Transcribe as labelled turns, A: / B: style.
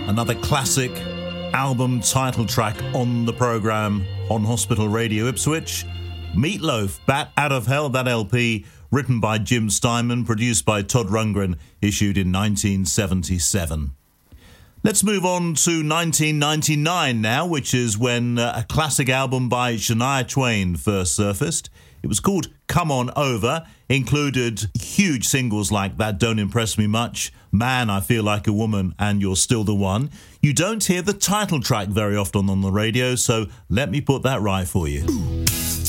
A: Another classic album title track on the programme on Hospital Radio Ipswich. Meatloaf, Bat Out of Hell, that LP written by Jim Steinman, produced by Todd Rundgren, issued in 1977. Let's move on to 1999 now, which is when a classic album by Shania Twain first surfaced. It was called Come On Over, included huge singles like That Don't Impress Me Much, Man, I Feel Like a Woman, and You're Still the One. You don't hear the title track very often on the radio, so let me put that right for you.